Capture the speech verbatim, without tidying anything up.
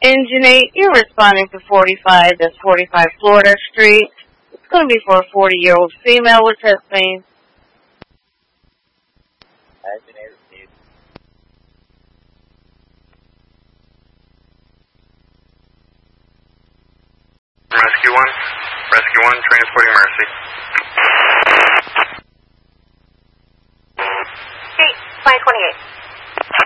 Engine eight, you're responding to forty-five, that's forty-five Florida Street. It's going to be for a forty-year-old female with chest pain. Engine eight received. Rescue one. Rescue one, transporting Mercy. Street, five twenty-eight.